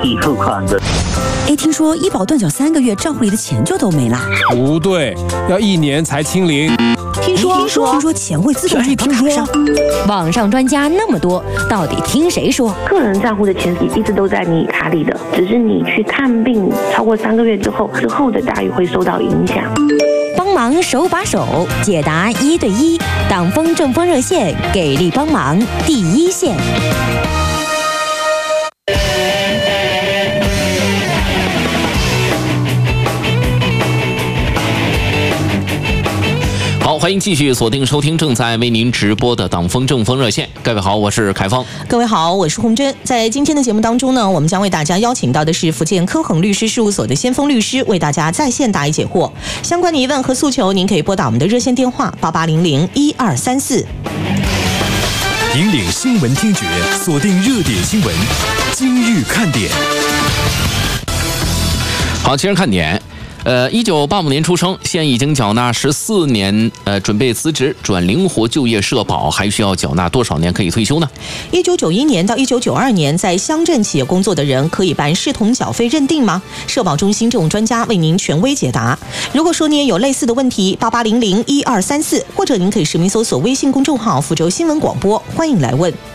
体付款的。 听说医保断缴3个月，账户里的钱就都没了。 不对，要1年才清零。 听说钱会自动转到卡上。 网上专家那么多，到底听谁说？ 个人账户的钱一直都在你卡里的，只是你去看病超过3个月之后的待遇会受到影响。 帮忙手把手解答1对1，党风政风热线给力帮忙第一线。 好，欢迎继续锁定收听正在为您直播的党风政风热线。各位好，我是凯峰。 各位好，我是洪真。在今天的节目当中呢，我们将为大家邀请到的是福建科恒律师事务所的先锋律师，为大家在线答疑解惑。相关的疑问和诉求，您可以拨打我们的热线电话88001234。 引领新闻听觉，锁定热点新闻，今日看点。 好，今日看点。1985年出生，现已经缴纳14年，准备辞职转灵活就业社保，还需要缴纳多少年可以退休呢 ？1991年到1992年在乡镇企业工作的人可以办视同缴费认定吗？社保中心这种专家为您权威解答。如果说你也有类似的问题，88001234，或者您可以实名搜索微信公众号福州新闻广播，欢迎来问。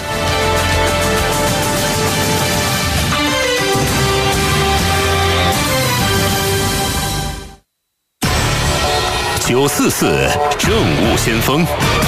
944政务先锋。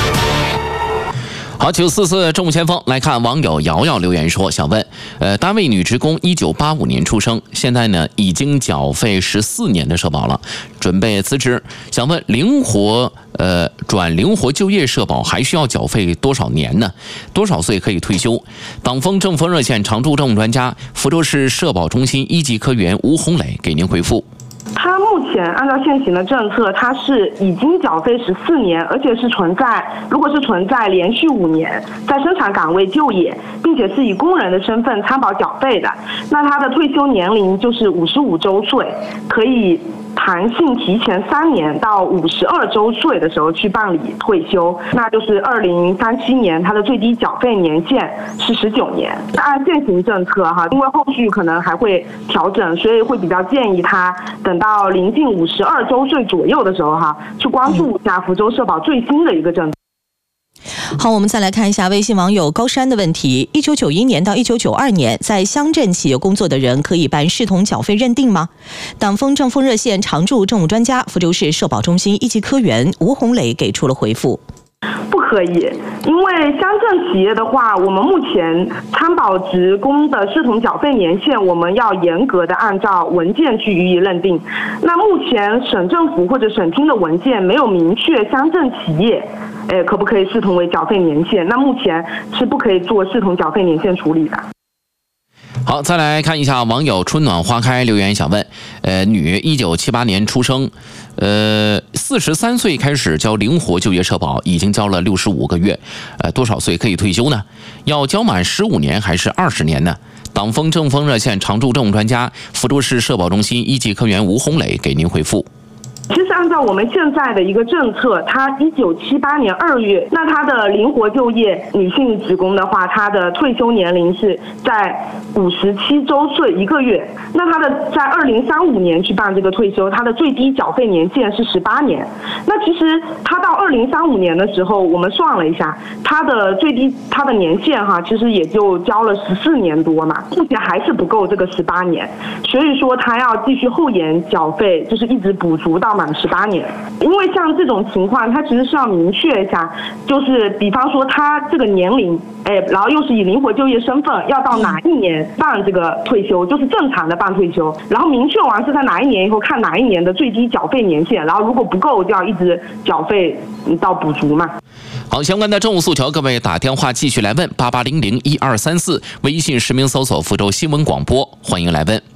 好，944政务先锋来看网友瑶瑶留言说，想问，单位女职工1985年出生，现在呢已经缴费14年的社保了，准备辞职，想问转灵活就业社保还需要缴费多少年呢？多少岁可以退休？党风政风热线常驻政务专家、福州市社保中心1级科员吴红磊给您回复。 他目前按照现行的政策，他是已经缴费14年，而且是如果是存在连续5年在生产岗位就业，并且是以工人的身份参保缴费的，那他的退休年龄就是55周岁，可以弹性提前3年到52周岁的时候去办理退休，那就是2037年，他的最低缴费年限是19年。按现行政策因为后续可能还会调整，所以会比较建议他等到临近52周岁左右的时候去关注一下福州社保最新的一个政策。 好，我们再来看一下微信网友高山的问题：1991年到1992年在乡镇企业工作的人可以办视同缴费认定吗？党风政风热线常驻政务专家、福州市社保中心1级科员吴红磊给出了回复。 不可以，因为乡镇企业的话，我们目前参保职工的视同缴费年限，我们要严格的按照文件去予以认定。那目前省政府或者省厅的文件没有明确乡镇企业可不可以视同为缴费年限，那目前是不可以做视同缴费年限处理的。 好，再来看一下网友春暖花开留言想问，女1978年出生，43岁开始交灵活就业社保，已经交了65个月，多少岁可以退休呢？要交满15年还是20年呢？党风政风热线常驻政务专家、福州市社保中心1级科员吴红磊给您回复。 其实按照我们现在的一个政策，他1978年2月，那他的灵活就业女性职工的话，她的退休年龄是在57周岁1个月。那他的在2035年去办这个退休，他的最低缴费年限是18年。那其实他到2035年的时候，我们算了一下，他的年限其实也就交了14年多嘛，目前还是不够这个18年，所以说他要继续后延缴费，就是一直补足到满18年。因为像这种情况，他其实是要明确一下，就是比方说他这个年龄，然后又是以灵活就业身份，要到哪一年办这个退休，就是正常的办退休，然后明确完是在哪一年以后，看哪一年的最低缴费年限，然后如果不够就要一直缴费到补足嘛。 好，相关的政务诉求，各位打电话继续来问，88001234，微信实名搜索福州新闻广播，欢迎来问。